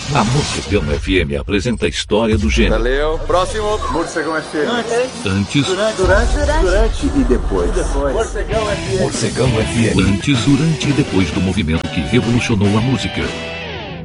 A Morcegão FM apresenta a história do gênero. Valeu. Próximo. Morcegão FM. Antes, durante e depois. Morcegão FM. Antes, durante e depois do movimento que revolucionou a música.